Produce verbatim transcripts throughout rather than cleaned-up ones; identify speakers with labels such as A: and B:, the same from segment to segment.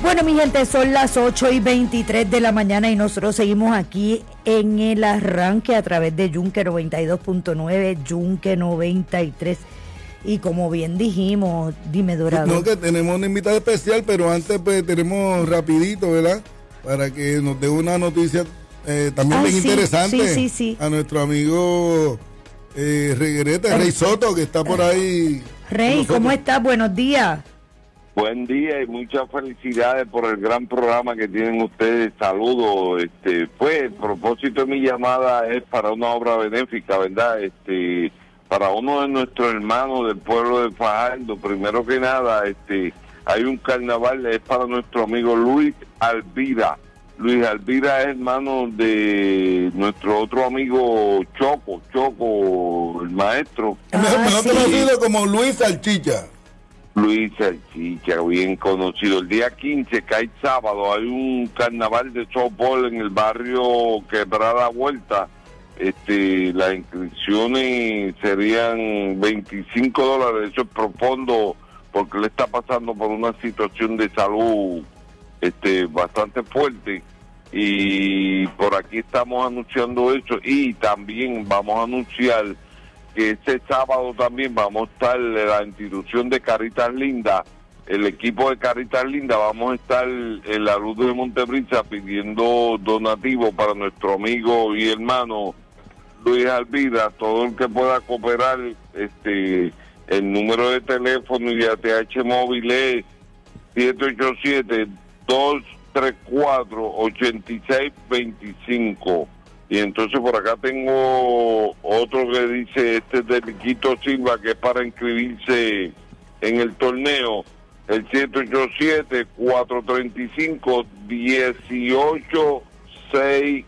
A: Bueno, mi gente, son las ocho y veintitrés de la mañana y nosotros seguimos aquí en el arranque a través de Yunque noventa y dos punto nueve, Yunque noventa y tres. Y como bien dijimos, dime, Dorado.
B: No, que tenemos una invitada especial, pero antes pues tenemos rapidito, ¿verdad? Para que nos dé una noticia eh, también
A: ah,
B: bien
A: sí,
B: interesante.
A: Sí, sí, sí.
B: A nuestro amigo eh, Reguerete, Rey Soto, que está por ahí.
A: Rey, ¿cómo estás? Buenos días.
C: Buen día y muchas felicidades por el gran programa que tienen ustedes. Saludos. Este, pues el propósito de mi llamada es para una obra benéfica, ¿verdad? Este, para uno de nuestros hermanos del pueblo de Fajardo. Primero que nada, este, hay un carnaval, es para nuestro amigo Luis Alvira. Luis Alvira es hermano de nuestro otro amigo Choco, Choco, el maestro.
B: Ah, mejor mejor
A: sí.
B: conocido como Luis Salchicha.
C: Luis Salchicha, bien conocido. El día quince, que hay sábado, hay un carnaval de softball en el barrio Quebrada Vuelta. Este, las inscripciones serían veinticinco dólares. Eso es profundo porque le está pasando por una situación de salud este, bastante fuerte. Y por aquí estamos anunciando eso. Y también vamos a anunciar que este sábado también vamos a estar en la institución de Caritas Linda, el equipo de Caritas Linda, vamos a estar en la Luz de Montebrisa pidiendo donativos para nuestro amigo y hermano Luis Alvira. Todo el que pueda cooperar, este, el número de teléfono y de A T H móvil es siete ocho siete, dos tres cuatro, ocho seis dos cinco. Y entonces por acá tengo otro que dice, este es de Riquito Silva, que es para inscribirse en el torneo, el siete ocho siete, cuatro tres cinco, uno ocho seis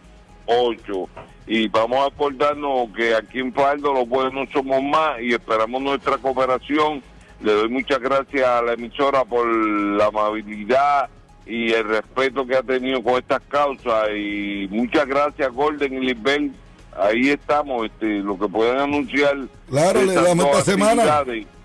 C: ocho. Y vamos a acordarnos que aquí en Fajardo los buenos somos más y esperamos nuestra cooperación. Le doy muchas gracias a la emisora por la amabilidad y el respeto que ha tenido con estas causas, y muchas gracias Golden y Lisbeth. Ahí estamos, este, lo que puedan anunciar.
B: Claro, le damos esta semana.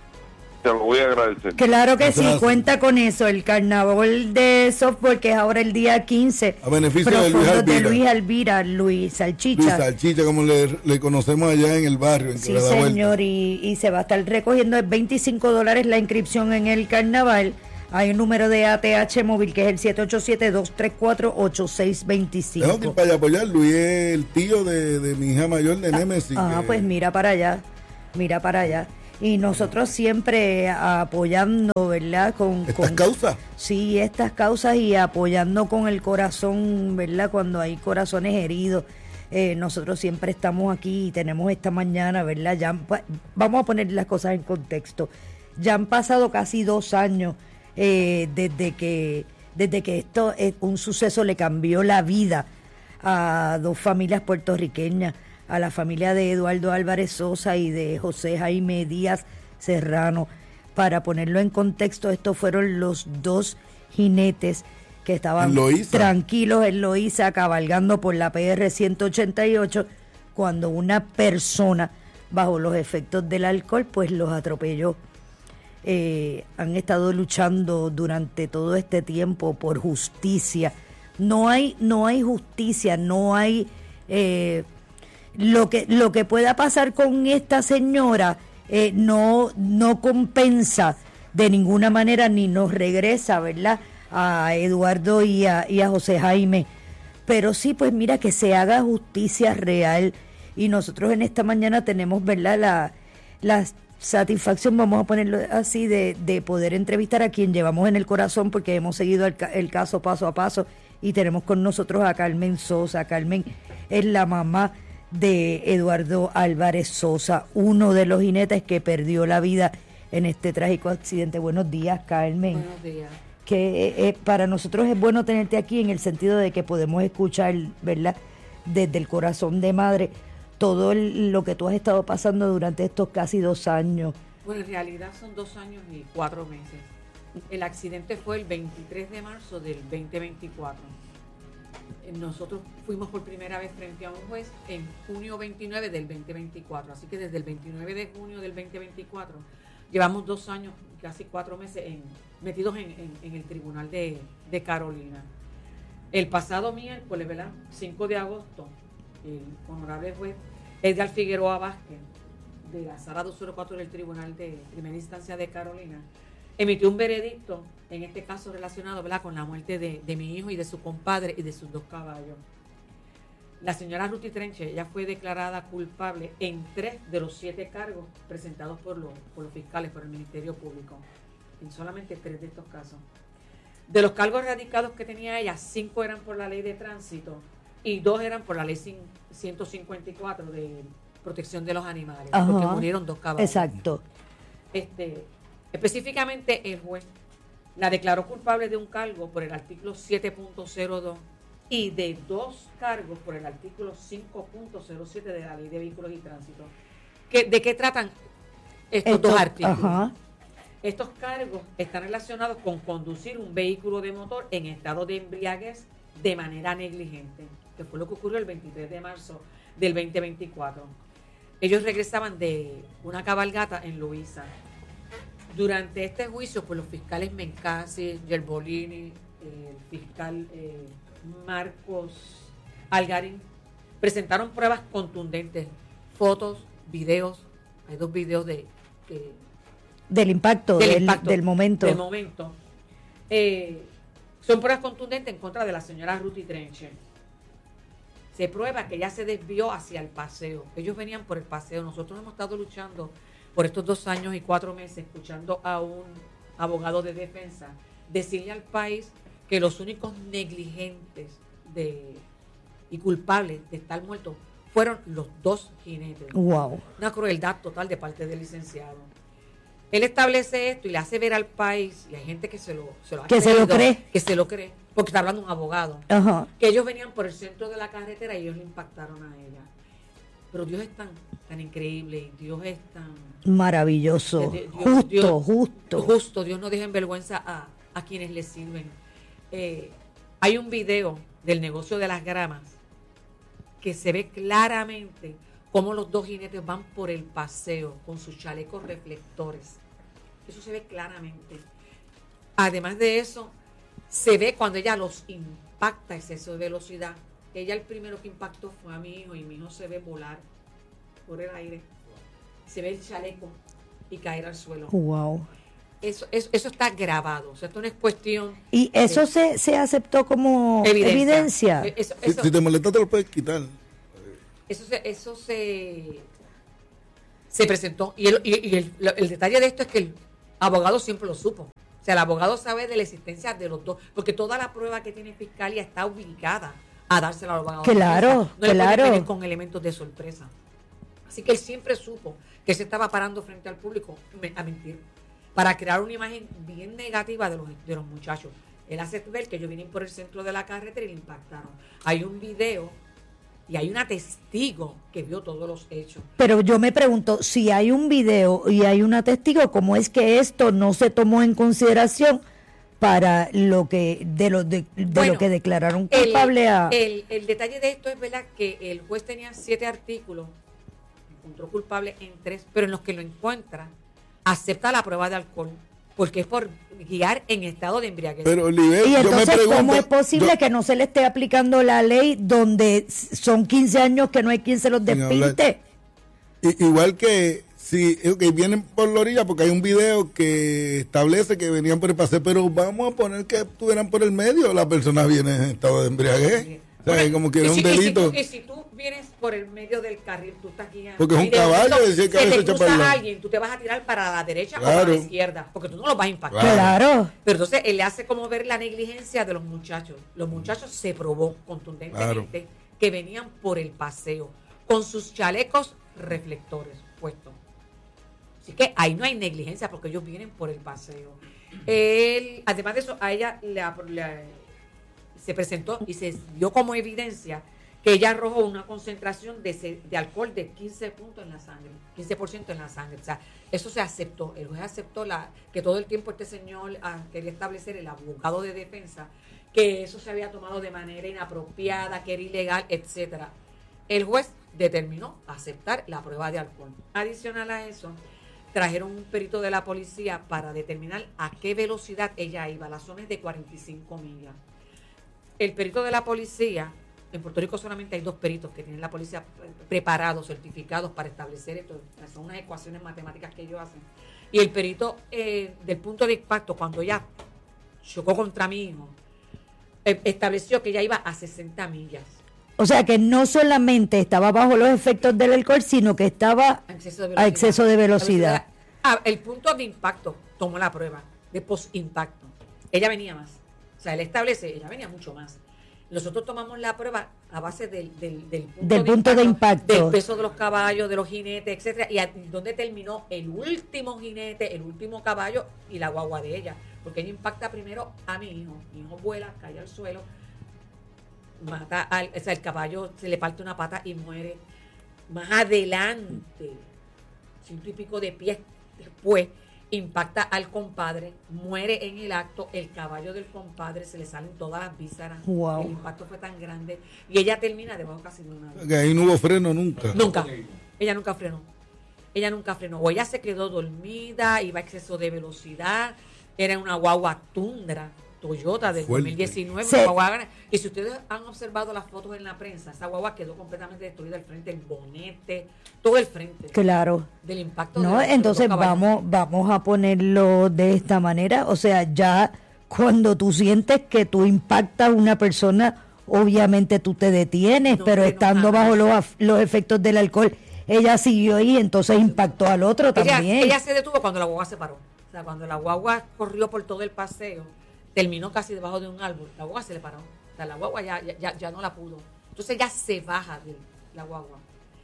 C: Te lo voy a agradecer.
A: Claro que
B: Gracias.
A: sí, cuenta con eso, el carnaval de softball que es ahora el día quince.
B: A beneficio de Luis
A: de
B: Alvira.
A: Luis Alvira, Luis Salchicha.
B: Luis Salchicha, como le, le conocemos allá en el barrio. En
A: Sí,
B: Quebrada
A: señor,
B: Vuelta.
A: y, y se va a estar recogiendo es veinticinco dólares la inscripción en el carnaval. Hay un número de A T H móvil que es el siete ocho siete, dos tres cuatro, ocho seis dos cinco.
B: Tengo que ir para allá apoyar. Luis es el tío de, de mi hija mayor de Nemesis.
A: Ah,
B: que...
A: pues mira para allá, mira para allá. Y nosotros siempre apoyando, ¿verdad? Con,
B: ¿Estas
A: con,
B: causas?
A: Sí, estas causas y apoyando con el corazón, ¿verdad? Cuando hay corazones heridos. Eh, nosotros siempre estamos aquí y tenemos esta mañana, ¿verdad? Ya han, vamos a poner las cosas en contexto. Ya han pasado casi dos años eh, desde que desde que esto eh, un suceso le cambió la vida a dos familias puertorriqueñas, a la familia de Eduardo Álvarez Sosa y de José Jaime Díaz Serrano. Para ponerlo en contexto, estos fueron los dos jinetes que estaban
B: en
A: tranquilos en Loíza cabalgando por la P R ciento ochenta y ocho cuando una persona bajo los efectos del alcohol pues los atropelló. Eh, han estado luchando durante todo este tiempo por justicia. No hay, no hay justicia, no hay eh, lo que lo que pueda pasar con esta señora eh, no no compensa de ninguna manera ni nos regresa, ¿verdad?, a Eduardo y a, y a José Jaime. Pero sí, pues mira, que se haga justicia real. Y nosotros en esta mañana tenemos, ¿verdad?, la, la satisfacción, vamos a ponerlo así, de, de poder entrevistar a quien llevamos en el corazón, porque hemos seguido el, el caso paso a paso, y tenemos con nosotros a Carmen Sosa. Carmen es la mamá de Eduardo Álvarez Sosa, uno de los jinetes que perdió la vida en este trágico accidente. Buenos días, Carmen.
D: Buenos días.
A: Que eh, eh, para nosotros es bueno tenerte aquí en el sentido de que podemos escuchar, ¿verdad?, desde el corazón de madre todo el, lo que tú has estado pasando durante estos casi dos años.
D: Bueno, en realidad son dos años y cuatro meses. El accidente fue el veintitrés de marzo del veinte veinticuatro. Nosotros fuimos por primera vez frente a un juez en junio veintinueve del veinte veinticuatro. Así que desde el veintinueve de junio del veinte veinticuatro llevamos dos años, casi cuatro meses en, metidos en, en, en el tribunal de, de Carolina. El pasado miércoles, ¿verdad? cinco de agosto, el honorable juez Edgar Figueroa Vázquez, de la sala doscientos cuatro del tribunal de primera instancia de Carolina, emitió un veredicto, en este caso relacionado, ¿verdad?, con la muerte de, de mi hijo y de su compadre y de sus dos caballos. La señora Ruthie Trenche, ella fue declarada culpable en tres de los siete cargos presentados por los, por los fiscales, por el Ministerio Público, en solamente tres de estos casos. De los cargos radicados que tenía ella, cinco eran por la ley de tránsito y dos eran por la ley ciento cincuenta y cuatro de protección de los animales,
A: Ajá.
D: porque murieron dos caballos.
A: Exacto.
D: Este, específicamente el juez la declaró culpable de un cargo por el artículo siete punto cero dos y de dos cargos por el artículo cinco punto cero siete de la Ley de Vehículos y Tránsito. ¿Qué, ¿De qué tratan estos
A: Esto,
D: dos artículos?
A: Ajá.
D: Estos cargos están relacionados con conducir un vehículo de motor en estado de embriaguez de manera negligente, que fue lo que ocurrió el veintitrés de marzo del veinte veinticuatro. Ellos regresaban de una cabalgata en Loíza. Durante este juicio, pues los fiscales Mencasi, Gerbolini, el fiscal eh, Marcos Algarín, presentaron pruebas contundentes, fotos, videos. Hay dos videos de, de
A: Del impacto,
D: del,
A: del,
D: impacto,
A: del momento.
D: Del momento. Eh, son pruebas contundentes en contra de la señora Ruthie Trenche. Se prueba que ella se desvió hacia el paseo. Ellos venían por el paseo. Nosotros hemos estado luchando por estos dos años y cuatro meses, escuchando a un abogado de defensa decirle al país que los únicos negligentes de, y culpables de estar muertos fueron los dos jinetes.
A: Wow.
D: Una crueldad total de parte del licenciado. Él establece esto y le hace ver al país, y hay gente que se lo, se lo ha
A: Que se lo cree.
D: que se lo cree, porque está hablando un abogado,
A: Ajá.
D: que ellos venían por el centro de la carretera y ellos le impactaron a ella. Pero Dios es tan, tan increíble, Dios es tan...
A: Maravilloso.
D: Dios-
A: justo,
D: Dios-
A: justo.
D: Justo, Dios no deja en vergüenza a, a quienes le sirven. Eh, hay un video del negocio de las gramas que se ve claramente cómo los dos jinetes van por el paseo con sus chalecos reflectores. Eso se ve claramente. Además de eso, se ve cuando ella los impacta a exceso de velocidad. Ella el primero que impactó fue a mi hijo y mi hijo se ve volar por el aire. Se ve el chaleco y caer al suelo.
A: Wow.
D: Eso, eso, eso está grabado. O sea, esto no es cuestión...
A: ¿Y eso
D: de
A: se, se aceptó como evidencia?
D: Eh, Eso,
B: Si,
D: eso-
B: si te molesta, te lo puedes quitar.
D: Eso se, eso se, se presentó. Y, el, y, y el, lo- el detalle de esto es que el abogado siempre lo supo. O sea, el abogado sabe de la existencia de los dos, porque toda la prueba que tiene Fiscalía está obligada a dársela al abogado. de
A: Claro,
D: defensa. No le
A: claro.
D: puede venir con elementos de sorpresa. Así que él siempre supo que se estaba parando frente al público me- a mentir, para crear una imagen bien negativa de los, de los muchachos. Él hace ver que ellos vienen por el centro de la carretera y le impactaron. Hay un video y hay una testigo que vio todos los hechos.
A: Pero yo me pregunto, si hay un video y hay una testigo, ¿cómo es que esto no se tomó en consideración para lo que de lo de, de
D: Bueno,
A: lo que declararon
D: El,
A: culpable a
D: el, el detalle de esto es verdad que el juez tenía siete artículos, encontró culpable en tres, pero en los que lo encuentra, acepta la prueba de alcohol, porque es por guiar en estado de embriaguez.
B: Pero, Oliver,
A: y
B: yo me
A: entonces
B: pregunto...
A: cómo es posible
B: yo-
A: que no se le esté aplicando la ley donde son quince años que no hay quien se los
B: Sin hablar.
A: despinte?
B: I- igual que si okay, vienen por la orilla, porque hay un video que establece que venían por el paseo, pero vamos a poner que estuvieran por el medio, la persona viene en estado de embriaguez. O sea, como que
D: Y
B: era
D: si-
B: un
D: y si
B: delito.
D: tú- Y si tú vienes por el medio del carril, tú estás guiando.
B: Porque es un
D: y de
B: caballo,
D: momento
B: decía que a
D: se
B: veces
D: te
B: echa para el
D: cruza
B: lado.
D: alguien, tú te vas a tirar para la derecha o
B: Claro.
D: para la izquierda, porque tú no los vas a impactar.
B: Claro.
A: Claro.
D: Pero entonces él le hace como ver la negligencia de los muchachos. Los muchachos se probó contundentemente que venían por el paseo con sus chalecos reflectores puestos. Así que ahí no hay negligencia porque ellos vienen por el paseo. Él, además de eso, a ella le, le- se presentó y se dio como evidencia que ella arrojó una concentración de, se- de alcohol de quince puntos en la sangre, quince por ciento en la sangre. O sea, eso se aceptó. El juez aceptó la, que todo el tiempo este señor ah, quería establecer, el abogado de defensa, que eso se había tomado de manera inapropiada, que era ilegal, etcétera. El juez determinó aceptar la prueba de alcohol. Adicional a eso, trajeron un perito de la policía para determinar a qué velocidad ella iba. La zona es de cuarenta y cinco millas. El perito de la policía, en Puerto Rico solamente hay dos peritos que tienen la policía preparados, certificados para establecer esto. Son unas ecuaciones matemáticas que ellos hacen. Y el perito eh, del punto de impacto, cuando ella chocó contra mi hijo, eh, estableció que ella iba a sesenta millas.
A: O sea que no solamente estaba bajo los efectos del alcohol, sino que estaba
D: A exceso de
A: a exceso de velocidad.
D: Ah, el punto de impacto tomó la prueba de post-impacto. Ella venía más. O sea, él establece, ella venía mucho más. Nosotros tomamos la prueba a base del, del, del punto,
A: del
D: de,
A: punto
D: impacto,
A: de impacto,
D: del peso de los caballos, de los jinetes, etcétera, y a dónde terminó el último jinete, el último caballo y la guagua de ella. Porque ella impacta primero a mi hijo. Mi hijo vuela, cae al suelo, mata al, o sea, el caballo se le parte una pata y muere. Más adelante, ciento y pico de pies después, impacta al compadre, muere en el acto, el caballo del compadre, se le salen todas las vísceras.
A: Wow.
D: El impacto fue tan grande y ella termina debajo casi de una
B: Que ahí no hubo freno nunca.
D: Nunca. Ella nunca frenó. Ella nunca frenó. O ella se quedó dormida, iba a exceso de velocidad, era una guagua Tundra Toyota del
B: Fuerte.
D: dos mil diecinueve.
A: Sí.
D: Una guagua grande. Y si ustedes han observado las fotos en la prensa, esa guagua quedó completamente destruida el frente, el bonete, todo el frente.
A: Claro.
D: Del impacto.
A: No,
D: de los-
A: entonces
D: de los caballos.
A: vamos, vamos a ponerlo de esta manera. O sea, ya cuando tú sientes que tú impactas a una persona, obviamente tú te detienes,
D: No,
A: pero
D: hombre, no,
A: estando
D: jamás.
A: bajo los, af- los efectos del alcohol, ella siguió ahí, entonces impactó al otro
D: Ella,
A: también.
D: ella se detuvo cuando la guagua se paró. O sea, cuando la guagua corrió por todo el paseo, terminó casi debajo de un árbol, la guagua se le paró. O sea, la guagua ya, ya, ya, ya no la pudo. Entonces ella se baja de la guagua.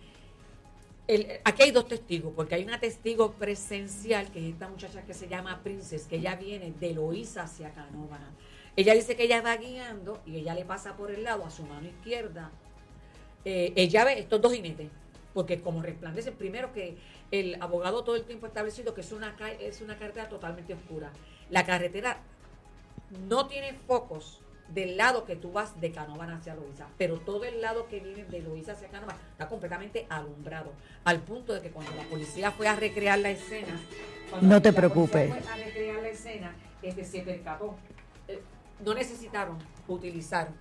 D: El, aquí hay dos testigos, porque hay una testigo presencial, que es esta muchacha que se llama Princess, que ella viene de Loíza hacia Canóvana. Ella dice que ella va guiando y ella le pasa por el lado a su mano izquierda. Eh, ella ve estos dos jinetes, porque como resplandecen, primero que el abogado todo el tiempo ha establecido que es una, ca- es una carretera totalmente oscura. La carretera no tiene focos del lado que tú vas de Canóvana hacia Loíza, pero todo el lado que viene de Loíza hacia Canóvana está completamente alumbrado, al punto de que cuando la policía fue a recrear la escena, cuando
A: No
D: la
A: te
D: policía
A: preocupes.
D: fue a recrear la escena, este, se percató. Eh, no necesitaron utilizar.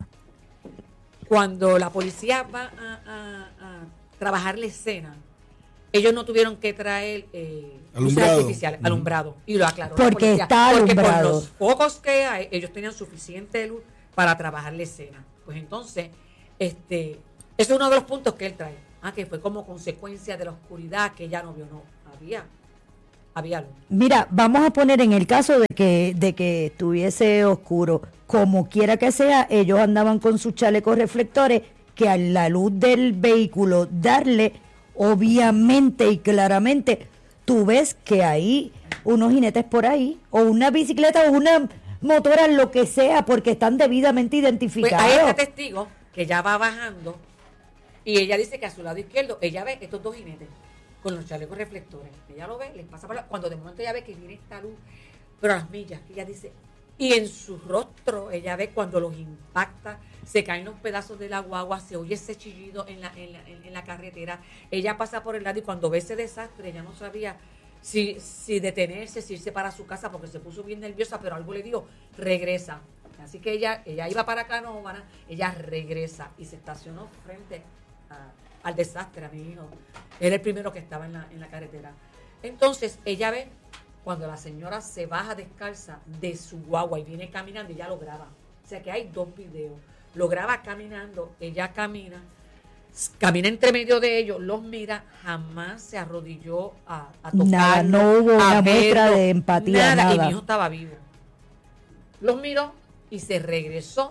D: Cuando la policía va a, a- a trabajar la escena, ellos no tuvieron que traer eh, luces
B: Alumbrado.
D: artificiales, alumbrado, y lo aclaró la
A: Porque
D: policía,
A: está
D: porque
A: alumbrado.
D: con los focos que hay, ellos tenían suficiente luz para trabajar la escena. Pues entonces, este, ese es uno de los puntos que él trae. Ah, que fue como consecuencia de la oscuridad que ella no vio, no, había, había luz.
A: Mira, vamos a poner en el caso de que, de que estuviese oscuro, como quiera que sea, ellos andaban con sus chalecos reflectores, que a la luz del vehículo darle, obviamente y claramente, tú ves que hay unos jinetes por ahí, o una bicicleta, o una motora, lo que sea, porque están debidamente
D: Pues hay
A: identificados.
D: este testigo que ya va bajando y ella dice que a su lado izquierdo ella ve estos dos jinetes con los chalecos reflectores. Ella lo ve, les pasa por la, cuando de momento ella ve que viene esta luz, pero a las millas, que ella dice, y en su rostro ella ve cuando los impacta, se caen los pedazos de la guagua, se oye ese chillido en la, en la, en, en la carretera, ella pasa por el lado y cuando ve ese desastre, ella no sabía si, si detenerse, si irse para su casa porque se puso bien nerviosa, pero algo le dijo, regresa. Así que ella, ella iba para Canóvana, ella regresa y se estacionó frente a- al desastre, a mi hijo. Era el primero que estaba en la, en la carretera. Entonces ella ve cuando la señora se baja descalza de su guagua y viene caminando y ya lo graba. O sea que hay dos videos. Lo graba caminando, ella camina, s- camina entre medio de ellos, los mira, jamás se arrodilló a, a tocarlo,
A: Nada, no hubo
D: a
A: una muestra
D: verlo,
A: de empatía,
D: Y
A: nada.
D: mi hijo estaba vivo. Los miró y se regresó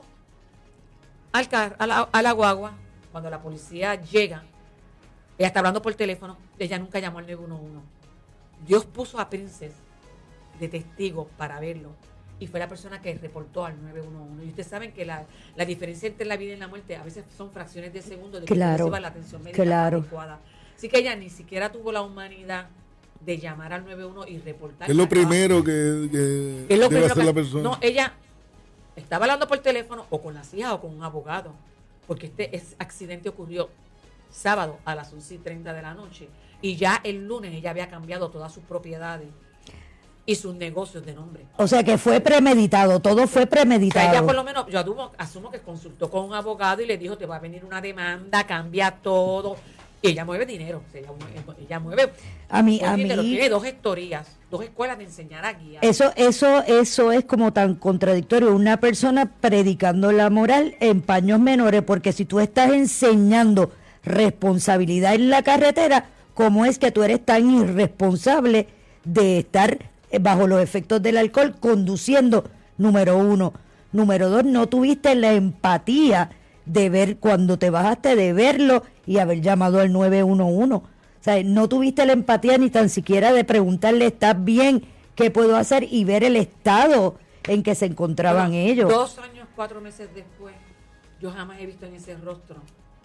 D: al car- a, la, a la guagua. Cuando la policía llega, ella está hablando por teléfono, ella nunca llamó al nueve uno uno. Dios puso a Princess de testigo para verlo y fue la persona que reportó al nueve uno uno. Y ustedes saben que la, la diferencia entre la vida y la muerte a veces son fracciones de segundo de que
A: Claro,
D: usted reciba la atención médica
A: claro.
D: adecuada. Así que ella ni siquiera tuvo la humanidad de llamar al nueve uno uno y reportar.
B: Es lo
D: Acaba-
B: primero que, que
D: es lo
B: debe
D: primero
B: hacer
D: que-
B: la persona.
D: No, ella estaba hablando por teléfono o con las hijas o con un abogado, porque este es- accidente ocurrió sábado a las once y treinta de la noche. Y ya el lunes ella había cambiado todas sus propiedades y sus negocios de nombre.
A: O sea que fue premeditado, todo fue
D: O sea,
A: premeditado.
D: ella por lo menos, yo asumo, asumo que consultó con un abogado y le dijo, te va a venir una demanda, cambia todo. Y ella mueve dinero, o sea, ella, mueve- ella mueve...
A: A mí,
D: buen
A: a
D: dinero.
A: mí,
D: Tiene dos gestorías, dos escuelas de enseñar a guiar.
A: eso, eso, eso es como tan contradictorio, una persona predicando la moral en paños menores, porque si tú estás enseñando responsabilidad en la carretera, ¿cómo es que tú eres tan irresponsable de estar bajo los efectos del alcohol conduciendo? Número uno. Número dos, no tuviste la empatía de ver cuando te bajaste, de verlo y haber llamado al nueve uno uno. O sea, no tuviste la empatía ni tan siquiera de preguntarle, ¿estás bien? ¿Qué puedo hacer? Y ver el estado en que se encontraban
D: Bueno,
A: ellos.
D: Dos años, cuatro meses después, yo jamás he visto en ese rostro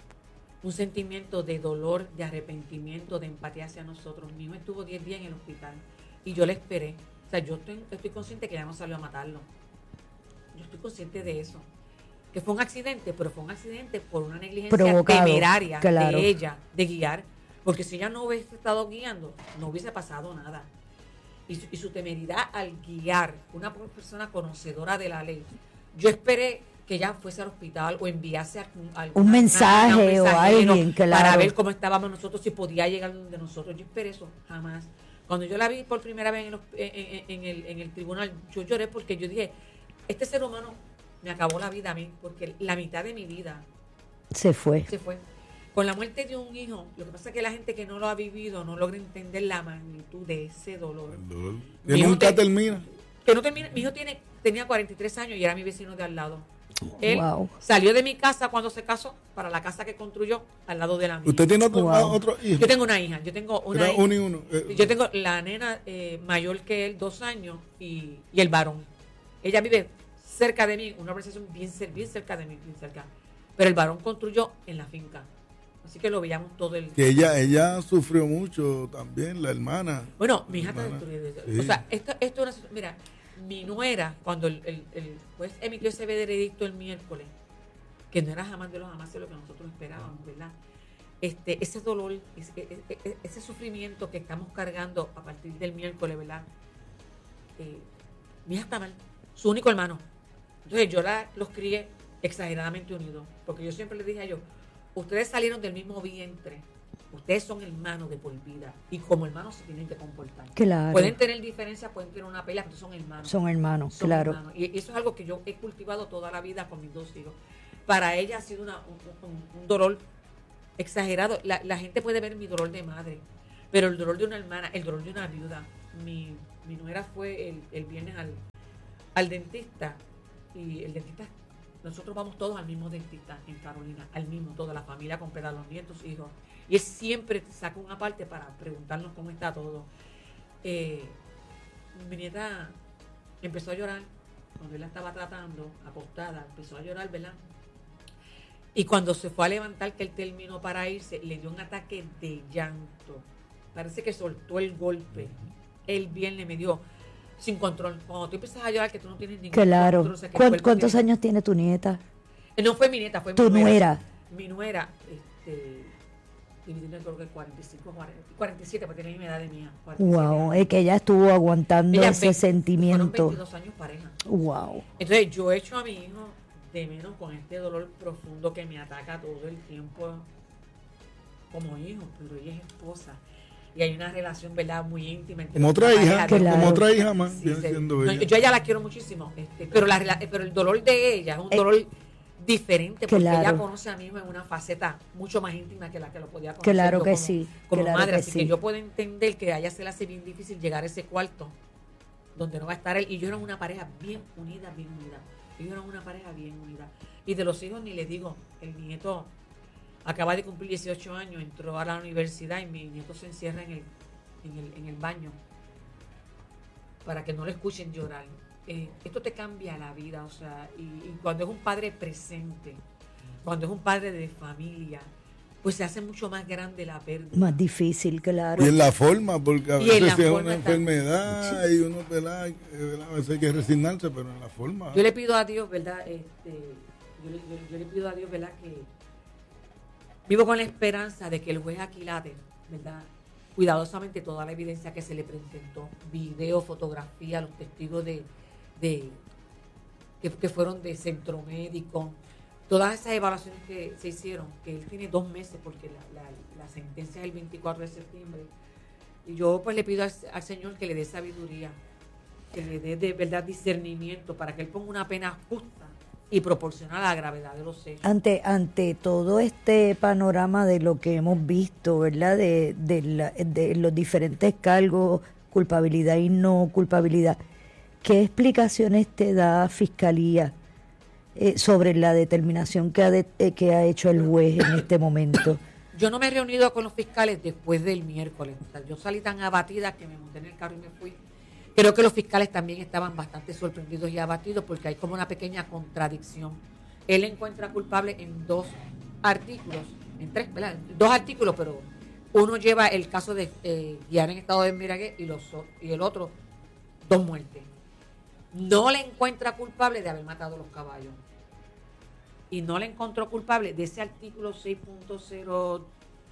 D: un sentimiento de dolor, de arrepentimiento, de empatía hacia nosotros. Mi hijo estuvo diez días en el hospital y yo le esperé. O sea, yo estoy, estoy consciente que ella no salió a matarlo. Yo estoy consciente de eso. Que fue un accidente, pero fue un accidente por una negligencia
A: Provocado,
D: temeraria
A: claro.
D: de ella, de guiar. Porque si ella no hubiese estado guiando, no hubiese pasado nada. Y su, y su temeridad al guiar, una persona conocedora de la ley. Yo esperé que ella fuese al hospital o enviase algún, alguna-
A: Un mensaje
D: una- una- un
A: o
D: mensajero
A: alguien, claro.
D: para ver cómo estábamos nosotros, si podía llegar donde nosotros. Yo esperé eso, jamás. Cuando yo la vi por primera vez en, los- en- en- en el, en el tribunal, yo lloré porque yo dije, este ser humano me acabó la vida a mí, porque la mitad de mi vida
A: Se fue.
D: se fue. Con la muerte de un hijo, lo que pasa es que la gente que no lo ha vivido no logra entender la magnitud de ese dolor.
B: El dolor.
D: Mi
B: Que
D: hijo
B: nunca
D: te-
B: termina.
D: Que no termina. Mi hijo tiene, tenía cuarenta y tres años y era mi vecino de al lado. Él
A: Wow.
D: salió de mi casa cuando se casó para la casa que construyó al lado de la mía.
B: ¿Usted tiene otro,
A: Wow.
B: otro hijo?
D: Yo tengo una hija, yo tengo una
B: Era
D: hija.
B: uno y uno. Eh,
D: Yo tengo la nena eh, mayor que él, dos años, y, y el varón. Ella vive cerca de mí, una organización bien, cer- bien cerca de mí, bien cerca. Pero el varón construyó en la finca. Así que lo veíamos todo el
B: Que ella, ella sufrió mucho también, la hermana.
D: Bueno, mi hija está
B: Hermana,
D: destruida.
B: sí.
D: O sea, esto, esto es una- mira, mi nuera, cuando el, el, el juez emitió ese veredicto el miércoles, que no era jamás de los jamás de lo que nosotros esperábamos, ¿verdad? Este, ese dolor, ese, ese, ese sufrimiento que estamos cargando a partir del miércoles, ¿verdad? Eh, mi hija está mal, su único hermano. Entonces yo la, los crié exageradamente unidos, porque yo siempre les dije a ellos, ustedes salieron del mismo vientre, ustedes son hermanos de por vida, y como hermanos se tienen que comportar.
A: Claro.
D: Pueden tener diferencias, pueden tener una pelea, pero son hermanos.
A: Son hermanos,
D: Son
A: claro.
D: hermanos. Y eso es algo que yo he cultivado toda la vida con mis dos hijos. Para ella ha sido una, un, un- un dolor exagerado. La, la gente puede ver mi dolor de madre, pero el dolor de una hermana, el dolor de una viuda. Mi, mi nuera fue el, el viernes al, al dentista, y el dentista, nosotros vamos todos al mismo dentista en Carolina, al mismo, toda la familia completa, los nietos, hijos. Y él siempre saca una parte para preguntarnos cómo está todo. Eh, mi nieta empezó a llorar cuando él la estaba tratando, acostada, empezó a llorar, ¿verdad? Y cuando se fue a levantar, que él terminó para irse, le dio un ataque de llanto. Parece que soltó el golpe. El viernes me dio sin control. Cuando tú empiezas a llorar, que tú no tienes ningún
A: Claro.
D: control. O sea, que el
A: ¿Cuán-
D: cuerpo
A: ¿Cuántos
D: tiene-
A: años tiene tu nieta?
D: Eh, No fue mi nieta, fue mi
A: Tu
D: nuera.
A: nuera.
D: Mi nuera, este, tiene creo que cuarenta y cinco, cuarenta, cuarenta y siete, porque tiene la misma edad de mi hija. cuarenta y siete
A: Wow,
D: años.
A: es que ella estuvo aguantando
D: Ella
A: ese
D: veinte Fueron
A: sentimiento.
D: veintidós años pareja.
A: Wow.
D: Entonces yo he hecho a mi hijo de menos con este dolor profundo que me ataca todo el tiempo como hijo, pero ella es esposa y hay una relación, ¿verdad?, muy íntima entre
B: Como otra
D: la
B: hija,
D: pareja.
A: Claro.
B: como otra hija más,
D: Sí,
B: viene
D: sí.
B: siendo
D: No,
B: ella.
D: yo a ella la quiero muchísimo, este, pero la rela- pero el dolor de ella es un
A: Eh,
D: dolor diferente porque
A: claro.
D: ella conoce a mi hijo en una faceta mucho más íntima que la que lo podía conocer
A: Claro
D: yo
A: que
D: como,
A: sí,
D: como
A: claro
D: madre,
A: que
D: así
A: sí.
D: que yo puedo entender que a ella se le hace bien difícil llegar a ese cuarto donde no va a estar él, y yo era una pareja bien unida, bien unida. Ellos eran una pareja bien unida. Y de los hijos ni les digo, el nieto acaba de cumplir dieciocho años, entró a la universidad y mi nieto se encierra en el, en el, en el baño para que no lo escuchen llorar. Eh, esto te cambia la vida, o sea, y, y cuando es un padre presente, cuando es un padre de familia, pues se hace mucho más grande la pérdida.
A: Más difícil, claro.
B: Y en la forma, porque a
D: Y en
B: veces
D: la
B: si es
D: forma
B: una
D: está-
B: enfermedad y uno, ¿verdad? Eh, ¿verdad? A veces hay que resignarse, pero en la forma.
D: Yo le pido a Dios, ¿verdad? Este, yo, le, yo- yo le pido a Dios, ¿verdad? Que vivo con la esperanza de que el juez Aquilate, ¿verdad? cuidadosamente toda la evidencia que se le presentó, video, fotografía, los testigos de, de que, que fueron de centro médico, todas esas evaluaciones que se hicieron, que él tiene dos meses porque la, la, la sentencia es el veinticuatro de septiembre. Y yo pues le pido al, al Señor que le dé sabiduría, que le dé de verdad discernimiento para que él ponga una pena justa y proporcional a la gravedad de los hechos.
A: Ante, ante todo este panorama de lo que hemos visto, ¿verdad? De, de, la, de los diferentes cargos, culpabilidad y no culpabilidad, ¿qué explicaciones te da Fiscalía eh, sobre la determinación que ha, de, eh, que ha hecho el juez en este momento?
D: Yo no me he reunido con los fiscales después del miércoles. O sea, yo salí tan abatida que me monté en el carro y me fui. Creo que los fiscales también estaban bastante sorprendidos y abatidos porque hay como una pequeña contradicción. Él encuentra culpable en dos artículos, en tres, ¿verdad? Dos artículos, pero uno lleva el caso de eh, guiar en estado de embriaguez y, los, y el otro, dos muertes. No le encuentra culpable de haber matado los caballos. Y no le encontró culpable de ese artículo seis punto cero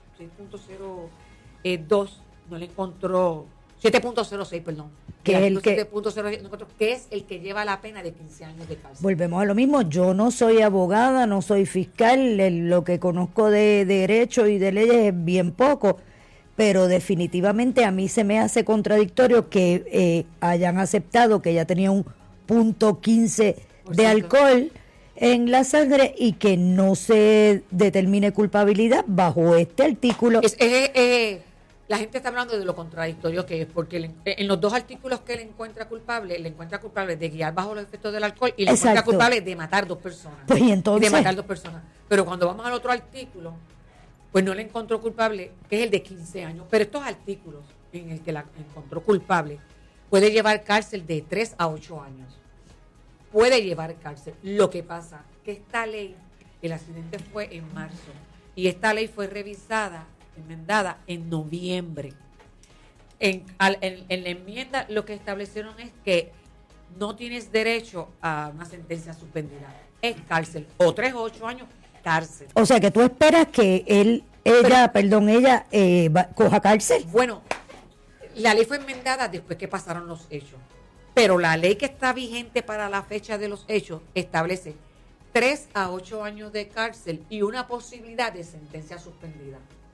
D: dos, no le encontró, siete punto cero seis, perdón.
A: Que es, el que,
D: siete punto cero seis, que es el que lleva la pena de quince años de cárcel.
A: Volvemos a lo mismo, yo no soy abogada, no soy fiscal, lo que conozco de derecho y de leyes es bien poco, pero definitivamente a mí se me hace contradictorio que eh, hayan aceptado que ella tenía un punto quince de alcohol en la sangre y que no se determine culpabilidad bajo este artículo.
D: Es, es, es, la gente está hablando de lo contradictorio que es, porque le, en los dos artículos que le encuentra culpable, le encuentra culpable de guiar bajo los efectos del alcohol y le
A: Exacto.
D: encuentra culpable de matar dos personas.
A: Pues y entonces,
D: de matar dos personas. Pero cuando vamos al otro artículo, pues no le encontró culpable, que es el de quince años. Pero estos artículos en el que la encontró culpable puede llevar cárcel de tres a ocho años. Puede llevar cárcel. Lo que pasa que esta ley, el accidente fue en marzo y esta ley fue revisada, enmendada en noviembre. En, al, en, en la enmienda lo que establecieron es que no tienes derecho a una sentencia suspendida. Es cárcel. O tres o ocho años, cárcel.
A: O sea que tú esperas que él, ella, Pero, perdón, ella eh, va, coja cárcel.
D: Bueno, la ley fue enmendada después que pasaron los hechos. Pero la ley que está vigente para la fecha de los hechos establece tres a ocho años de cárcel y una posibilidad de sentencia suspendida.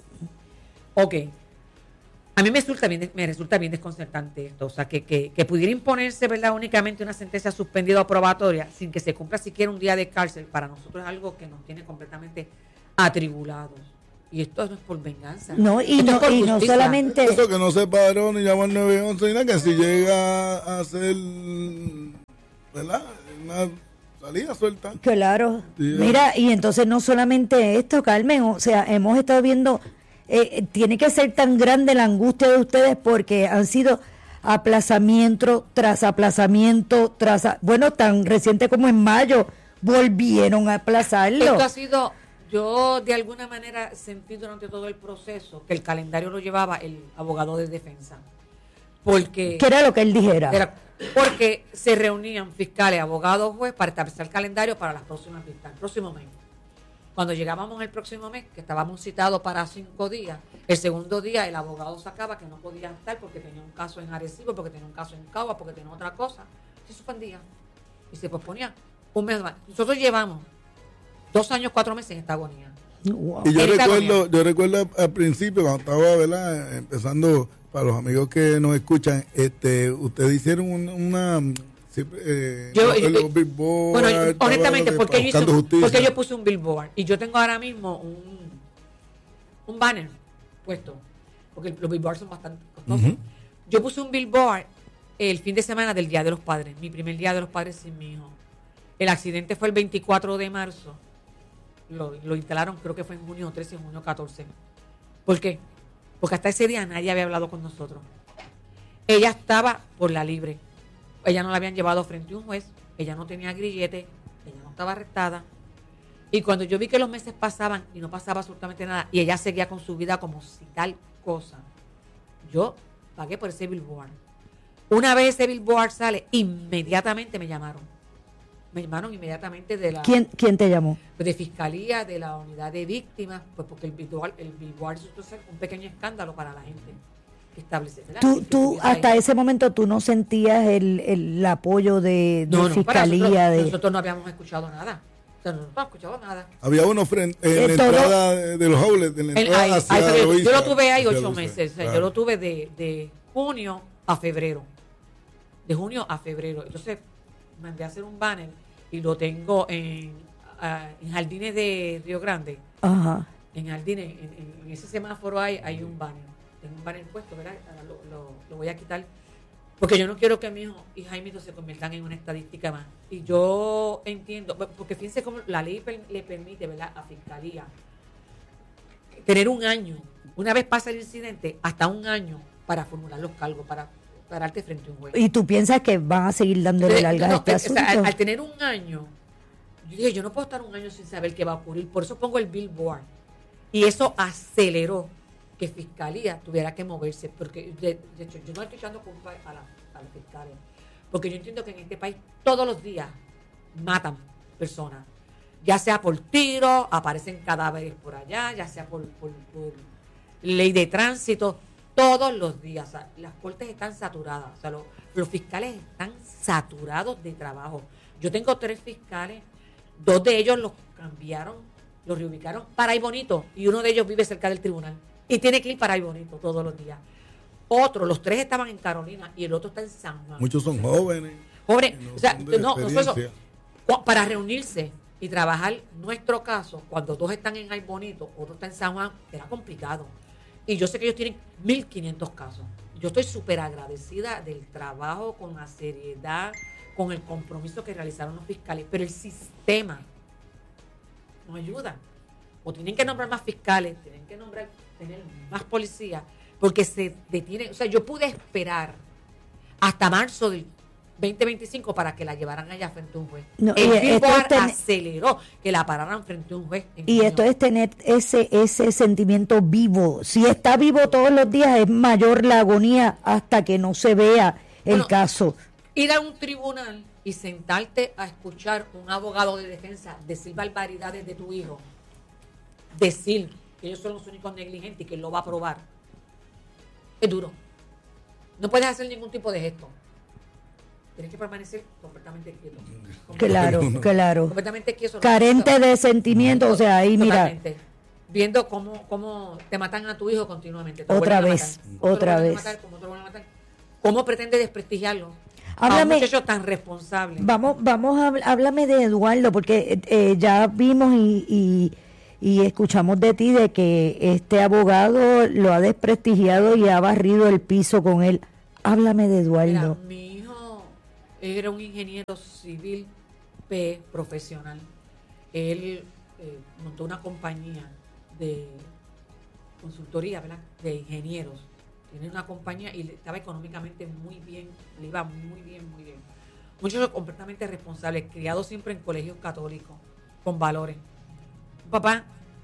D: Ok. A mí me resulta bien, me resulta bien desconcertante esto. O sea, que, que, que pudiera imponerse, ¿verdad?, únicamente una sentencia suspendida o probatoria sin que se cumpla siquiera un día de cárcel, para nosotros es algo que nos tiene completamente atribulados. Y esto no es por venganza.
A: No, y, no, y no solamente...
B: Eso que no se paró ni llamó al nueve once ni nada, que si llega a ser, ¿verdad?, una salida suelta.
A: Claro. Sí, mira, y entonces no solamente esto, Carmen, o sea, hemos estado viendo, eh, tiene que ser tan grande la angustia de ustedes porque han sido aplazamiento tras aplazamiento, tras, bueno, tan reciente como en mayo, volvieron a aplazarlo.
D: Esto ha sido... Yo de alguna manera sentí durante todo el proceso que el calendario lo llevaba el abogado de defensa. Porque
A: ¿qué era lo que él dijera?
D: Era porque se reunían fiscales, abogados, juez para establecer el calendario para las próximas vistas, el próximo mes. Cuando llegábamos el próximo mes, que estábamos citados para cinco días, el segundo día el abogado sacaba que no podía estar porque tenía un caso en Arecibo, porque tenía un caso en Cagua, porque tenía otra cosa. Se suspendía y se posponía un mes más. Nosotros llevamos dos años, cuatro meses en esta agonía.
B: Wow. Y yo recuerdo, yo recuerdo al principio, cuando estaba, ¿verdad?, empezando, para los amigos que nos escuchan, este, ustedes hicieron un, una... Eh,
D: yo,
B: los,
D: yo,
B: los billboard,
D: bueno, honestamente,
B: de,
D: porque yo, hice, porque yo puse un billboard y yo tengo ahora mismo un, un banner puesto, porque los billboards son bastante costosos. Uh-huh. Yo puse un billboard el fin de semana del Día de los Padres, mi primer Día de los Padres sin mi hijo. El accidente fue el veinticuatro de marzo. Lo, lo instalaron, creo que fue en junio trece, junio catorce. ¿Por qué? Porque hasta ese día nadie había hablado con nosotros. Ella estaba por la libre. Ella no la habían llevado frente a un juez. Ella no tenía grillete. Ella no estaba arrestada. Y cuando yo vi que los meses pasaban y no pasaba absolutamente nada, y ella seguía con su vida como si tal cosa, yo pagué por ese billboard. Una vez ese billboard sale, inmediatamente me llamaron. Me llamaron inmediatamente de la...
A: ¿Quién, quién te llamó?
D: De Fiscalía, de la Unidad de Víctimas, pues porque el billboard, el billboard es un pequeño escándalo para la gente. que establece. ¿verdad?
A: Tú,
D: Que
A: tú
D: estuviese
A: hasta
D: ahí.
A: ese momento tú no sentías el, el apoyo de, de
D: No, no, para
A: fiscalía
D: nosotros,
A: de
D: nosotros no habíamos escuchado nada. O sea, no hemos escuchado nada.
B: Había uno frente, en
A: Eh,
B: la
A: todo-
B: entrada de, de los outlets, en la
D: El-
B: entrada
D: ahí-
B: hacia
D: ahí fue que yo,
B: Loíza,
D: yo lo tuve ahí
B: hacia
D: ocho
B: Loíza,
D: meses. O sea,
B: claro.
D: Yo lo tuve de, de junio a febrero. De junio a febrero. Entonces mandé a hacer un banner y lo tengo en, ah, en Jardines de Río Grande.
A: ajá.
D: En Jardines, en, en- en ese semáforo hay, hay un banner. Tengo un banner puesto, ¿verdad? Ahora lo, lo- lo voy a quitar. Porque yo no quiero que mi hijo y Jaimito se conviertan en una estadística más. Y yo entiendo, porque fíjense cómo la ley per- le permite, ¿verdad?, a Fiscalía tener un año, una vez pasa el incidente, hasta un año para formular los cargos, para pararte frente a un juez.
A: ¿Y tú piensas que van a seguir dándole
D: Entonces,
A: largas a
D: no,
A: este
D: o sea,
A: asunto?
D: al, al tener un año, yo dije, yo no puedo estar un año sin saber qué va a ocurrir. Por eso pongo el billboard. Y eso aceleró que Fiscalía tuviera que moverse. Porque, de, de hecho, yo no estoy echando culpa a, la, a los fiscales. Porque yo entiendo que en este país todos los días matan personas. Ya sea por tiro, aparecen cadáveres por allá, ya sea por, por, por ley de tránsito. Todos los días. O sea, las cortes están saturadas. O sea, los, los fiscales están saturados de trabajo. Yo tengo tres fiscales. Dos de ellos los cambiaron, los reubicaron para Ay Bonito. Y uno de ellos vive cerca del tribunal. Y tiene que ir para Ay Bonito todos los días. Otro, los tres estaban en Carolina y el otro está en San Juan.
B: Muchos son jóvenes.
D: Jóvenes,
B: no
D: o sea,
B: son de
D: no, no fue eso.
B: experiencia.
D: Cu- Para reunirse y trabajar nuestro caso, cuando dos están en Ay Bonito, otro está en San Juan, era complicado. Y yo sé que ellos tienen mil quinientos casos. Yo estoy súper agradecida del trabajo, con la seriedad, con el compromiso que realizaron los fiscales. Pero el sistema no ayuda. O tienen que nombrar más fiscales, tienen que nombrar, tener más policías, porque se detiene. O sea, yo pude esperar hasta marzo del veinte veinticinco para que la llevaran allá frente a un juez.
A: No,
D: el
A: y esto
D: Billboard
A: es ten-
D: aceleró que la pararan frente a un juez. en
A: Y
D: junio.
A: esto es tener ese ese sentimiento vivo. Si está vivo todos los días, es mayor la agonía hasta que no se vea el
D: Bueno,
A: caso.
D: Ir a un tribunal y sentarte a escuchar un abogado de defensa decir barbaridades de tu hijo, decir que ellos son los únicos negligentes y que él lo va a probar, es duro. No puedes hacer ningún tipo de gesto. Tienes que permanecer completamente quieto.
A: Claro, claro.
D: Completamente quieto.
A: Carente de sentimiento, o sea, ahí mira,
D: Totalmente. Viendo cómo, cómo te matan a tu hijo continuamente. Te lo
A: Otra
D: vuelven a
A: vez,
D: matar. ¿Cómo te lo
A: otra
D: vuelven a
A: vez.
D: matar? ¿Cómo te lo vuelven a matar? ¿Cómo pretende desprestigiarlo? A un
A: Háblame-
D: muchacho tan responsable.
A: vamos, vamos a habl- háblame de Eduardo, porque eh, ya vimos y, y, y escuchamos de ti de que este abogado lo ha desprestigiado y ha barrido el piso con él. Háblame de
D: Mira,
A: Eduardo.
D: mi hijo era un ingeniero civil P profesional. Él eh, montó una compañía de consultoría, ¿verdad? De ingenieros. Tiene una compañía y le- estaba económicamente muy bien, le iba muy bien, muy bien. Muchos completamente responsables, criados siempre en colegios católicos, con valores. Un papá,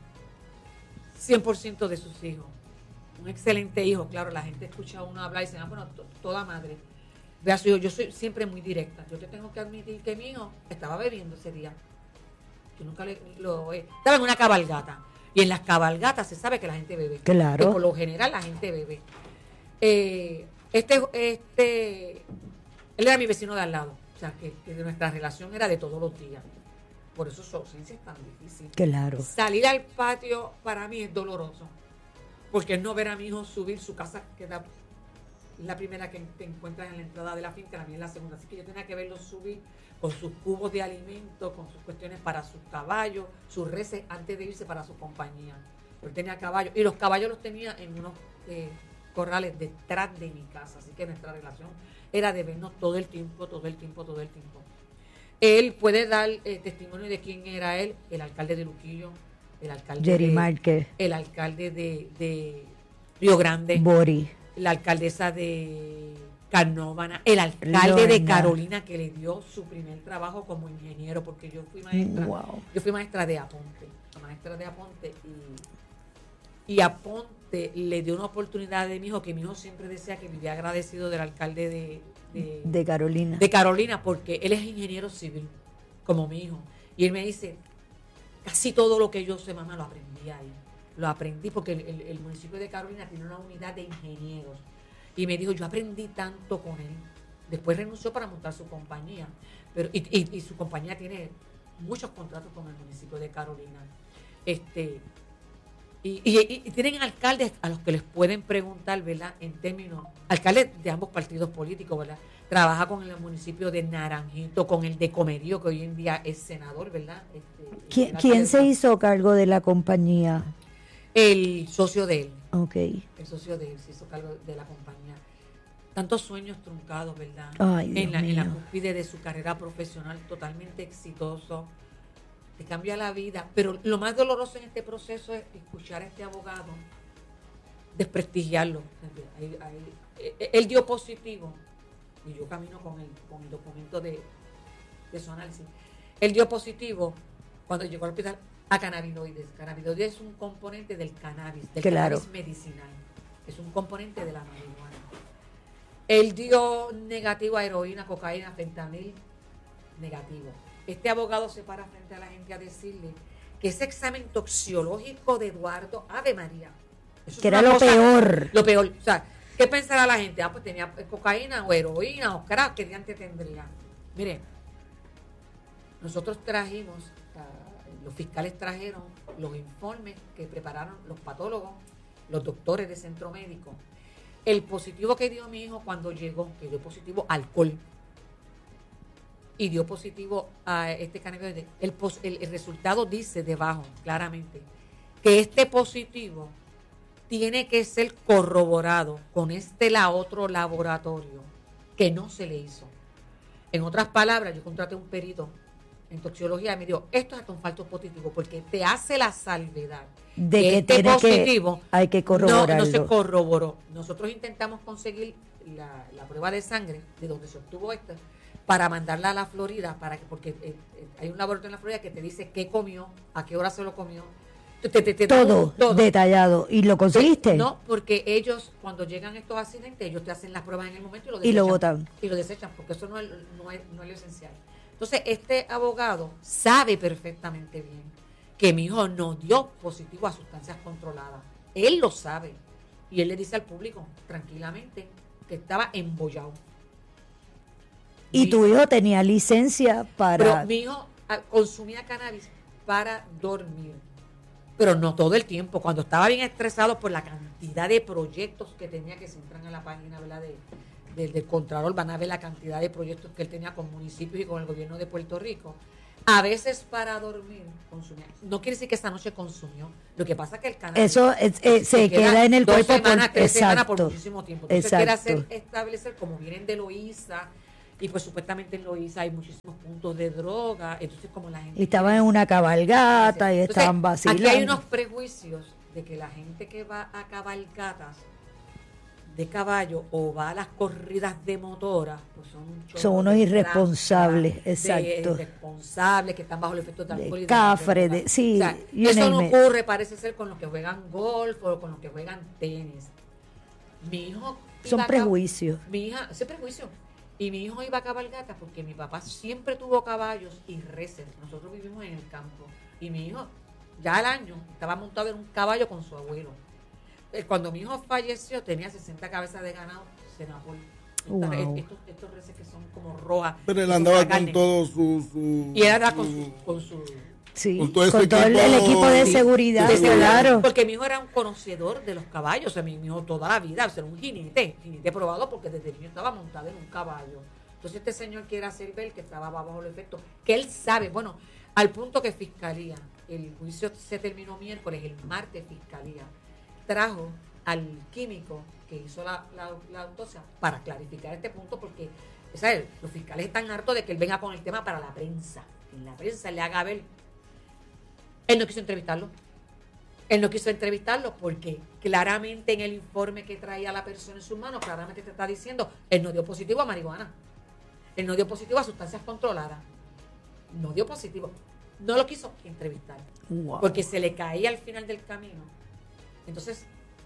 D: cien por ciento de sus hijos. Un excelente hijo, claro, la gente escucha a uno hablar y dice, ah, bueno, to- toda madre. Ve a su hijo, yo soy siempre muy directa. Yo te tengo que admitir que mi hijo estaba bebiendo ese día. Yo nunca le, lo eh, estaba en una cabalgata. Y en las cabalgatas se sabe que la gente bebe.
A: Claro.
D: Que por lo general la gente bebe. Eh, este, este, él era mi vecino de al lado. O sea, que, que nuestra relación era de todos los días. Por eso su ausencia es tan difícil.
A: Claro.
D: Salir al patio para mí es doloroso. Porque es no ver a mi hijo subir su casa, que da, la primera que te encuentras en la entrada de la finca, la mía es la segunda. Así que yo tenía que verlo subir con sus cubos de alimento, con sus cuestiones para sus caballos, sus reses antes de irse para su compañía. Él tenía caballos y los caballos los tenía en unos eh, corrales detrás de mi casa. Así que nuestra relación era de vernos todo el tiempo, todo el tiempo, todo el tiempo. Él puede dar eh, testimonio de quién era él, el alcalde de Luquillo, el alcalde
A: Jerry
D: de,
A: Márquez,
D: el alcalde de, de Río Grande,
A: Bori.
D: la alcaldesa de Carnóvana, el alcalde de
A: Lorna.
D: Carolina que le dio su primer trabajo como ingeniero, porque yo fui maestra,
A: Wow.
D: yo fui maestra de Aponte, maestra de Aponte y, y Aponte le dio una oportunidad de mi hijo, que mi hijo siempre decía que vivía agradecido del alcalde de, de,
A: De Carolina.
D: de Carolina, porque él es ingeniero civil, como mi hijo. Y él me dice, casi todo lo que yo sé, mamá, lo aprendí ahí. Lo aprendí porque el, el- el municipio de Carolina tiene una unidad de ingenieros. Y me dijo, yo aprendí tanto con él. Después renunció para montar su compañía. Pero, y, y, y su compañía tiene muchos contratos con el municipio de Carolina. Este, y, y, y tienen alcaldes a los que les pueden preguntar, ¿verdad? En términos, alcaldes de ambos partidos políticos, ¿verdad? Trabaja con el municipio de Naranjito, con el de Comerío, que hoy en día es senador, ¿verdad? Este,
A: ¿Quién, ¿quién se hizo cargo de la compañía?
D: El socio de él.
A: Ok.
D: El socio de él se hizo cargo de la compañía. Tantos sueños truncados, ¿verdad?
A: Ay, Dios
D: en, la, en la
A: mío.
D: cúspide de su carrera profesional, totalmente exitoso. Te cambia la vida. Pero lo más doloroso en este proceso es escuchar a este abogado desprestigiarlo. Ahí- ahí- Él dio positivo, y yo camino con el, con el documento de, de su análisis. Él dio positivo cuando llegó al hospital a cannabinoides. Cannabinoides es un componente del cannabis, del
A: Claro.
D: cannabis medicinal. Es un componente de la marihuana. Él dio negativo a heroína, cocaína, fentanil, negativo. Este abogado se para frente a la gente a decirle que ese examen toxiológico de Eduardo, Ave María, eso es
A: Que era
D: una
A: lo
D: cosa-
A: peor.
D: Lo peor. O sea, ¿qué pensará la gente? Ah, pues tenía cocaína o heroína o crack, ¿qué diante tendría? Miren, nosotros trajimos, uh, los fiscales trajeron los informes que prepararon los patólogos, los doctores de centro médico. El positivo que dio mi hijo cuando llegó, que dio positivo a alcohol y dio positivo a este cannabinoide, el, pos- el, el resultado dice debajo claramente que este positivo tiene que ser corroborado con este la otro laboratorio que no se le hizo. En otras palabras, yo contraté un perito en toxicología y me dijo, esto es hasta un falso positivo porque te hace la salvedad
A: De
D: que
A: que
D: este
A: tiene que-
D: positivo
A: hay que
D: no,
A: corroborarlo.
D: no se corroboró. Nosotros intentamos conseguir la, la prueba de sangre de donde se obtuvo esto para mandarla a la Florida, para que, porque eh, eh, hay un laboratorio en la Florida que te dice qué comió, a qué hora se lo comió. Te- te- te- te da
A: Todo,
D: un- todo.
A: detallado. ¿Y lo conseguiste?
D: No, porque ellos, cuando llegan estos accidentes, ellos te hacen las pruebas en el momento y lo
A: Y
D: desechan.
A: lo botan.
D: Y lo desechan, porque eso no es, no es, no es lo esencial. Entonces, este abogado sabe perfectamente bien que mi hijo no dio positivo a sustancias controladas. Él lo sabe. Y él le dice al público, tranquilamente, que estaba embollado.
A: Y
D: Mi-
A: tu hijo tenía licencia para...
D: Pero mi hijo ah, consumía cannabis para dormir. Pero no todo el tiempo. Cuando estaba bien estresado por la cantidad de proyectos que tenía, que se entran a la página, ¿verdad? De, del, del Contralor, van a ver la cantidad de proyectos que él tenía con municipios y con el gobierno de Puerto Rico. A veces para dormir consumía. No quiere decir que esa noche consumió. Lo que pasa es que el cannabis
A: Eso es- eh, se queda en el
D: dos
A: cuerpo por-
D: semanas, tres semanas por
A: exacto.
D: muchísimo tiempo. Entonces quiere hacer,
A: Exacto.
D: establecer, como vienen de Loíza, y pues supuestamente en Loíza hay muchísimos puntos de droga. Entonces como la gente...
A: Y estaban en una cabalgata y
D: Entonces,
A: estaban vacilando.
D: Aquí hay unos prejuicios de que la gente que va a cabalgatas de caballo o va a las corridas de motora, pues son, un chorro
A: Son unos
D: de
A: irresponsables,
D: tranza, de
A: exacto.
D: irresponsables que están bajo el efecto de alcohol
A: De
D: y
A: cafre,
D: droga.
A: de- sí,
D: O sea,
A: you
D: eso no
A: name it.
D: ocurre, parece ser, con los que juegan golf o con los que juegan tenis. Mi hijo
A: Son
D: iba a cab-
A: prejuicios.
D: Mi hija, ese prejuicio. Y mi hijo iba a cabalgata porque mi papá siempre tuvo caballos y reses. Nosotros vivimos en el campo. Y mi hijo, ya al año, estaba montado en un caballo con su abuelo. Eh, Cuando mi hijo falleció, tenía sesenta cabezas de ganado senapol.
A: Wow.
D: Estos, estos, estos reses que son como rojas.
B: Pero él
D: con
B: andaba
D: la
B: con
D: carne.
B: todo su... su
D: Y él era con
B: su-
D: su... Con su
A: Sí,
B: con
A: con
B: todo
A: todo,
B: ese
A: el,
B: equipo-
A: el equipo de
B: Sí,
A: seguridad,
B: de seguridad.
A: claro.
D: Porque mi hijo era un conocedor de los caballos, o sea, mi hijo toda la vida, o sea, era un jinete, jinete probado porque desde niño estaba montado en un caballo. Entonces este señor quiere hacer ver que estaba bajo el efecto, que él sabe, bueno, al punto que Fiscalía, el juicio se terminó miércoles, el martes Fiscalía trajo al químico que hizo la, la, la autopsia para clarificar este punto porque, ¿sabes? Los fiscales están hartos de que él venga con el tema para la prensa, que en la prensa le haga ver. Él no quiso entrevistarlo. Él no quiso entrevistarlo porque claramente en el informe que traía la persona en sus manos, claramente te está diciendo, él no dio positivo a marihuana. Él no dio positivo a sustancias controladas. No dio positivo. No lo quiso entrevistar.
A: Wow.
D: Porque se le caía al final del camino. Entonces,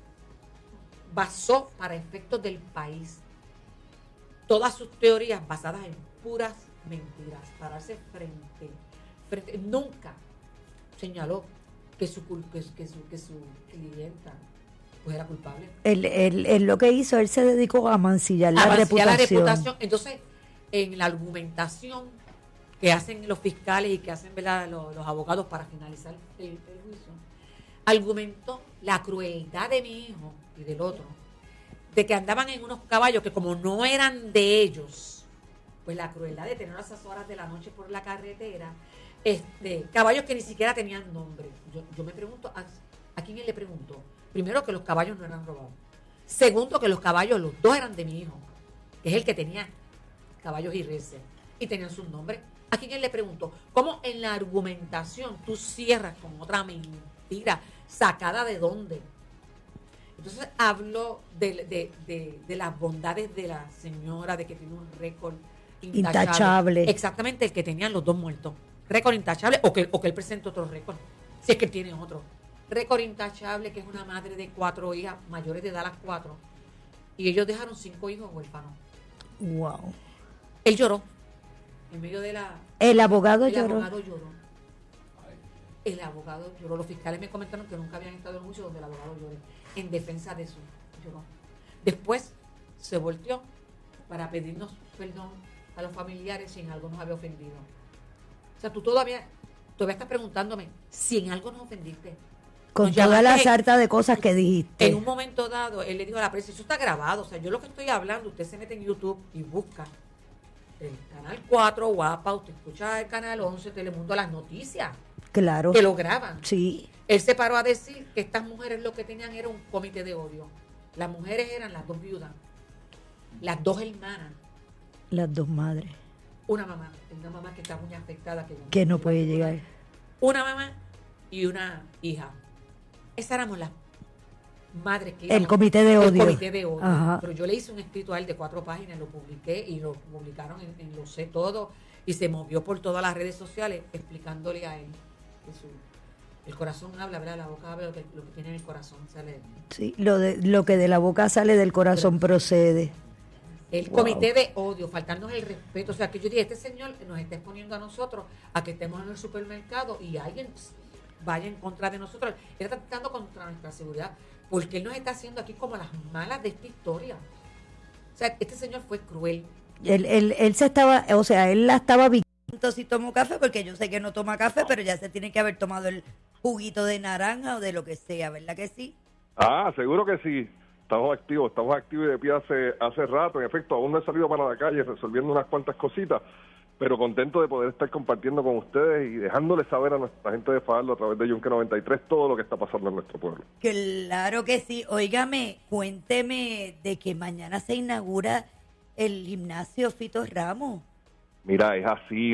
D: basó para efectos del país todas sus teorías basadas en puras mentiras. Pararse frente, frente nunca señaló que su, cul- que, que su, que su clienta pues era culpable.
A: Él, él, él lo que hizo, él se dedicó a mancillar la,
D: a mancillar
A: reputación.
D: la reputación. Entonces, en la argumentación que hacen los fiscales y que hacen, ¿verdad?, los, los abogados para finalizar el, el juicio, argumentó la crueldad de mi hijo y del otro, de que andaban en unos caballos que como no eran de ellos, pues la crueldad de tener a esas horas de la noche por la carretera, este, caballos que ni siquiera tenían nombre. Yo, yo me pregunto, ¿a, ¿a quién él le preguntó? Primero, que los caballos no eran robados. Segundo, que los caballos, los dos eran de mi hijo, que es el que tenía caballos y reses, y tenían sus nombres. ¿A quién él le preguntó? ¿Cómo en la argumentación tú cierras con otra mentira? ¿Sacada de dónde? Entonces habló de, de, de, de las bondades de la señora, de que tiene un récord intachable.
A: Intachable.
D: Exactamente, el que tenían los dos muertos. Récord intachable, o que, o que él presente otro récord, si es que él tiene otro. Récord intachable, que es una madre de cuatro hijas, mayores de edad las cuatro, y ellos dejaron cinco hijos huérfanos.
A: Wow.
D: Él lloró en medio de la...
A: El abogado
D: el
A: lloró.
D: abogado lloró. El abogado lloró. Los fiscales me comentaron que nunca habían estado en un juicio donde el abogado lloró en defensa de su lloró. Después se volteó para pedirnos perdón a los familiares si en algo nos había ofendido. O sea, tú todavía, todavía estás preguntándome si en algo nos ofendiste.
A: Con
D: Nos
A: toda la
D: llamaste-
A: sarta de cosas que dijiste.
D: En un momento dado, él le dijo a la prensa, eso está grabado, o sea, yo lo que estoy hablando, usted se mete en YouTube y busca el canal cuatro, Guapa, usted escucha el canal once, Telemundo, las noticias,
A: Claro.
D: que lo graban.
A: Sí.
D: Él se paró a decir que estas mujeres lo que tenían era un comité de odio. Las mujeres eran las dos viudas, las dos hermanas,
A: Las dos madres.
D: una mamá, una mamá que está muy afectada. Que,
A: Que no puede llegar.
D: Una mamá y una hija. Esas éramos las madres que
A: El
D: íbamos-
A: comité de
D: el
A: odio.
D: comité de odio.
A: Ajá.
D: Pero yo le hice un escrito a él de cuatro páginas, lo publiqué y lo publicaron en, en Lo Sé Todo y se movió por todas las redes sociales explicándole a él que su, el corazón habla, ¿verdad? La boca habla, lo que, lo que tiene en el corazón sale.
A: Sí. Lo, de, lo que de la boca sale del corazón procede.
D: El
A: Wow.
D: comité de odio, faltarnos el respeto. O sea, que yo dije, este señor nos está exponiendo a nosotros a que estemos en el supermercado y alguien vaya en contra de nosotros. Él está tratando contra nuestra seguridad, porque él nos está haciendo aquí como las malas de esta historia. O sea, este señor fue cruel.
A: Él, él, él se estaba, o sea, él la estaba victimando si tomó café, porque yo sé que no toma café, pero ya se tiene que haber tomado el juguito de naranja o de lo que sea, ¿verdad que sí?
E: Ah, seguro que sí. Estamos activos, estamos activos y de pie hace, hace rato. En efecto, aún no he salido para la calle resolviendo unas cuantas cositas, pero contento de poder estar compartiendo con ustedes y dejándoles saber a nuestra gente de Fajardo a través de Yunque noventa y tres todo lo que está pasando en nuestro pueblo.
A: Claro que sí. Óigame, cuénteme de que mañana se inaugura el gimnasio Fito Ramos.
E: Mira, es así.